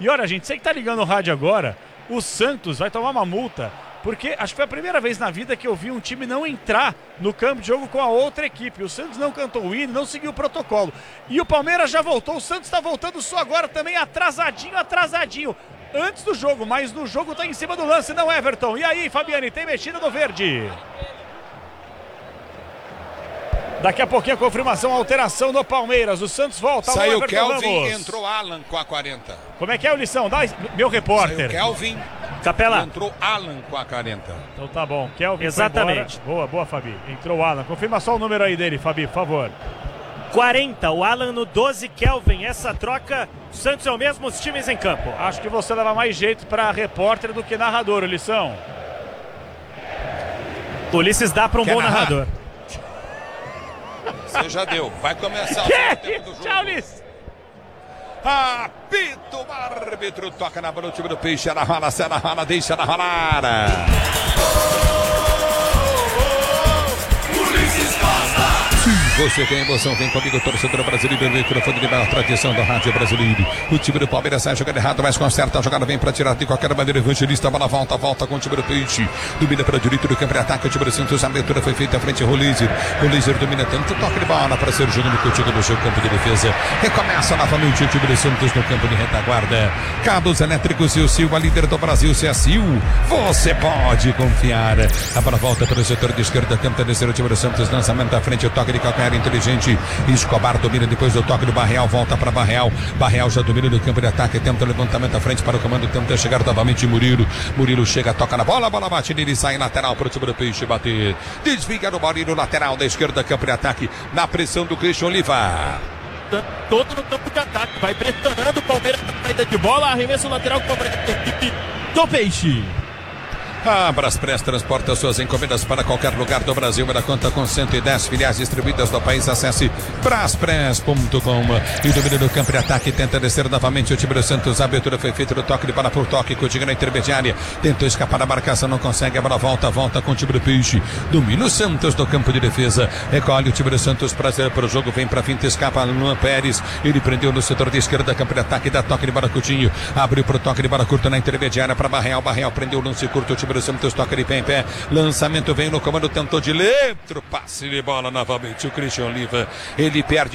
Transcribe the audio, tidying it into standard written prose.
E olha, gente, você que tá ligando o rádio agora, o Santos vai tomar uma multa, porque acho que foi a primeira vez na vida que eu vi um time não entrar no campo de jogo com a outra equipe. O Santos não cantou o hino, não seguiu o protocolo. E o Palmeiras já voltou, o Santos tá voltando só agora também atrasadinho. Antes do jogo, mas no jogo tá em cima do lance, não, Everton? E aí, Fabiane, tem mexida no verde. Daqui a pouquinho a confirmação, a alteração do Palmeiras. O Santos volta. Saiu o Kelvin, entrou Alan com a 40. Como é que é, Ulição? Dá, meu repórter. Saiu Kelvin, Capela. entrou Alan com a 40. Então tá bom. Kelvin exatamente. Boa, Fabi. Entrou o Alan. Confirma só o número aí dele, Fabi, por favor. 40, o Alan no 12, Kelvin. Essa troca, o Santos é o mesmo, os times em campo. Acho que você leva mais jeito pra repórter do que narrador, Ulição. Ulisses dá pra um bom narrador. Você já deu. Vai começar o tempo do jogo. Tchau, Ulisses. Apito, o árbitro toca na bola, o time do Peixe, ela rola, deixa ela rolar. Você tem emoção, vem comigo, torcedor brasileiro, microfone de maior tradição da rádio brasileira. O time do Palmeiras sai jogando errado, mas conserta a jogada, vem para tirar de qualquer maneira. Evangelista, bola volta com o time do Peixe. Domina para o direito do campo de ataque, o time do Santos, a abertura foi feita à frente, o Laser domina tanto, toque de bola para ser jogando contigo no seu campo de defesa. Recomeça novamente o time do Santos no campo de retaguarda. Cabos elétricos e o Sil, a líder do Brasil, se é Sil, você pode confiar. A bola volta para o setor de esquerda, tenta descer o time do Santos, lançamento à frente, o toque de qualquer inteligente. Escobar domina depois do toque do Barreal, volta para Barreal já domina no campo de ataque, tenta o levantamento à frente para o comando, tenta chegar novamente Murilo chega, toca na bola, bate nele e sai lateral para o time do Peixe bater, desvia no Murilo, lateral da esquerda, campo de ataque, na pressão do Christian Oliva. Todo no campo de ataque, vai pressionando o Palmeiras na saída de bola, arremesso lateral com a equipe do Peixe. A Braspress transporta suas encomendas para qualquer lugar do Brasil. Ela conta com 110 filiais distribuídas no país. Acesse braspress.com. E domina no campo de ataque, tenta descer novamente o time do Santos. A abertura foi feita no toque de bola por toque. Coutinho na intermediária, tentou escapar da marcação, não consegue. A bola volta com o time do Peixe. Domina o Santos no campo de defesa. Recolhe o time do Santos para o jogo. Vem para a finta, escapa Luan Pérez. Ele prendeu no setor de esquerda, campo de ataque, dá toque de bola Coutinho. Abriu para o toque de bola curta na intermediária para Barreal prendeu o lance curto. O time do Santos toca de pé em pé, lançamento vem no comando, tentou de letra, passe de bola novamente, o Christian Oliva, ele perde